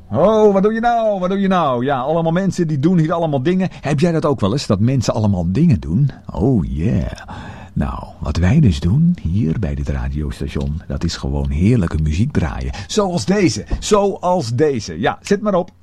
Oh, wat doe je nou? Wat doe je nou? Ja, allemaal mensen die doen hier allemaal dingen. Heb jij dat ook wel eens, dat mensen allemaal dingen doen? Oh yeah. Nou, wat wij dus doen hier bij dit radiostation, dat is gewoon heerlijke muziek draaien. Zoals deze. Ja, zet maar op.